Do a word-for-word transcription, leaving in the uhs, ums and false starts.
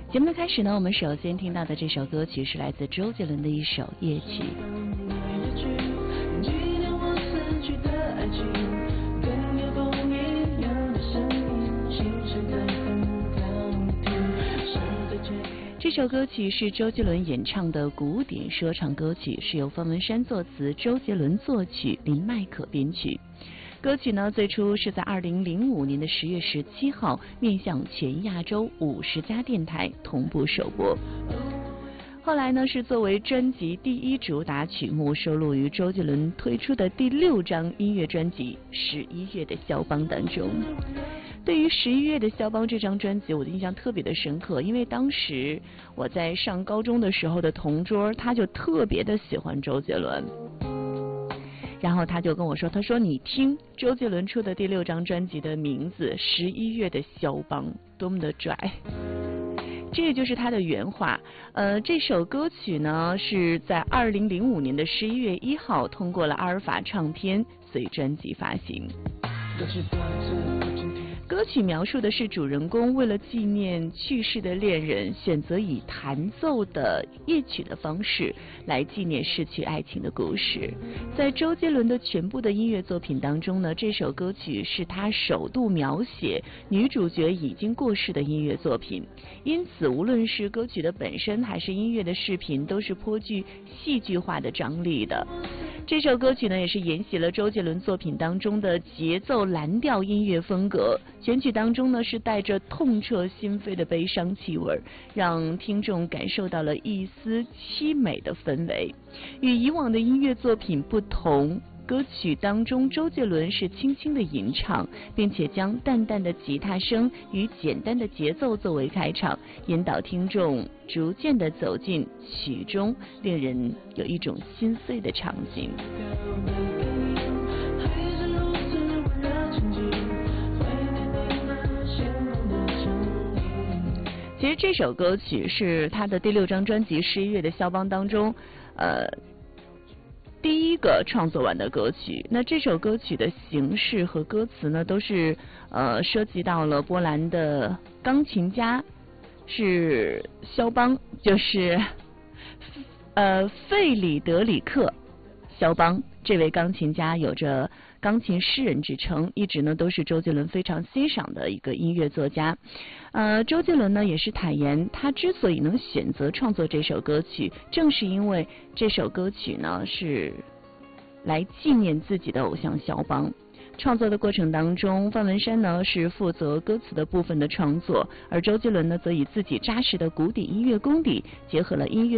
节目的开始呢，我们首先听到的这首歌曲是来自周杰伦的一首《夜曲》。这首歌曲是周杰伦演唱的古典说唱歌曲，是由方文山作词，周杰伦作曲，林迈可编曲。歌曲呢，最初是在二零零五年的十月十七号面向全亚洲五十家电台同步首播。后来呢，是作为专辑第一主打曲目，收录于周杰伦推出的第六张音乐专辑《十一月的肖邦》当中。对于十一月的肖邦这张专辑，我的印象特别的深刻，因为当时我在上高中的时候的同桌，他就特别的喜欢周杰伦，然后他就跟我说，他说你听周杰伦出的第六张专辑的名字《十一月的肖邦》，多么的拽。这就是他的原话。呃，这首歌曲呢是在二零零五年的十一月一号通过了阿尔法唱片，随专辑发行。歌曲描述的是主人公为了纪念去世的恋人，选择以弹奏的夜曲的方式来纪念逝去爱情的故事。在周杰伦的全部的音乐作品当中呢，这首歌曲是他首度描写女主角已经过世的音乐作品，因此无论是歌曲的本身还是音乐的视频，都是颇具戏剧化的张力的。这首歌曲呢，也是沿袭了周杰伦作品当中的节奏蓝调音乐风格，全曲当中呢是带着痛彻心扉的悲伤气味，让听众感受到了一丝凄美的氛围。与以往的音乐作品不同，歌曲当中周杰伦是轻轻的吟唱，并且将淡淡的吉他声与简单的节奏作为开场，引导听众逐渐的走进曲中令人有一种心碎的场景。其实这首歌曲是他的第六张专辑《十一月的肖邦》当中呃第一个创作完的歌曲。那这首歌曲的形式和歌词呢，都是呃涉及到了波兰的钢琴家，是肖邦，就是呃费里德里克肖邦。这位钢琴家有着钢琴诗人之称，一直呢都是周杰伦非常欣赏的一个音乐作家。呃，周杰伦呢也是坦言，他之所以能选择创作这首歌曲，正是因为这首歌曲呢是来纪念自己的偶像肖邦。创作的过程当中，方文山呢是负责歌词的部分的创作，而周杰伦呢则以自己扎实的古典音乐功底，结合了音乐